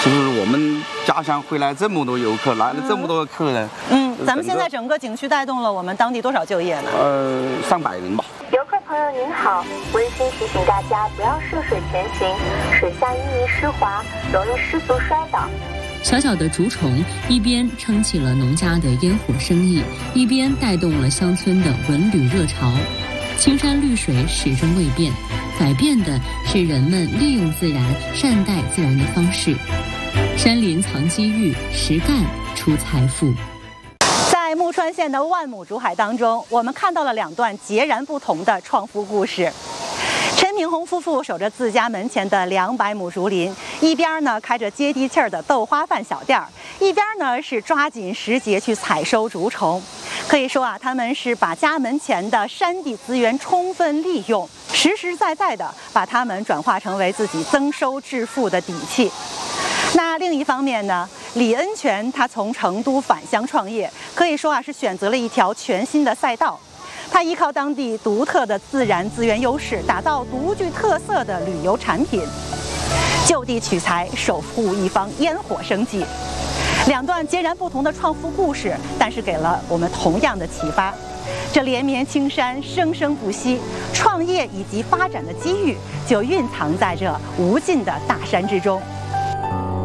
就是我们家乡回来这么多游客，来了这么多客人。 咱们现在整个景区带动了我们当地多少就业呢？ 上百人吧。 游客朋友您好，温馨提醒大家不要涉水前行，水下淤泥湿滑，容易失足摔倒。 小小的竹虫一边撑起了农家的烟火生意，一边带动了乡村的文旅热潮。青山绿水始终未变，改变的是人们利用自然、善待自然的方式。山林藏机遇，实干出财富。 在木川县的万亩竹海当中，我们看到了2段截然不同的创富故事。陈明红夫妇守着自家门前的200亩竹林，一边呢开着接地气儿的豆花饭小店儿，一边呢是抓紧时节去采收竹虫。可以说啊，他们是把家门前的山地资源充分利用，实实在在的把它们转化成为自己增收致富的底气。那另一方面呢，李恩泉他从成都返乡创业，可以说啊是选择了一条全新的赛道。他依靠当地独特的自然资源优势，打造独具特色的旅游产品，就地取材，守护一方烟火生计。2段截然不同的创富故事，但是给了我们同样的启发。这连绵青山生生不息，创业以及发展的机遇就蕴藏在这无尽的大山之中。